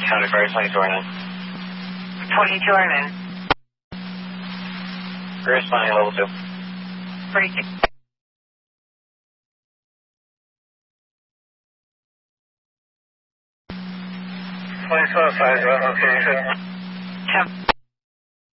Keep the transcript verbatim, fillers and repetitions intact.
County Fire twenty-two R nine. twenty-two R nine. Rear responding level two. Breaking. twenty-two R five, location. Temp.